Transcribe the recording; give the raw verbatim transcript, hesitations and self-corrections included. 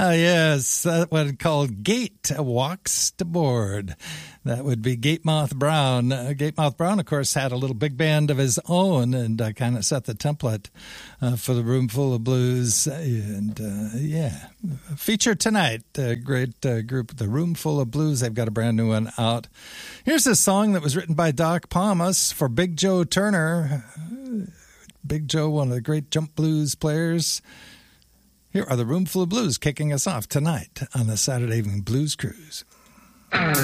Ah, yes, that one called Gate Walks to Board. That would be Gatemouth Brown. Uh, Gatemouth Brown, of course, had a little big band of his own and uh, kind of set the template uh, for the Room Full of Blues. And, uh, yeah, feature tonight, a great uh, group, the Room Full of Blues. They've got a brand new one out. Here's a song that was written by Doc Pomus for Big Joe Turner. Big Joe, one of the great jump blues players. Here are the Room Full of Blues kicking us off tonight on the Saturday Evening Blues Cruise.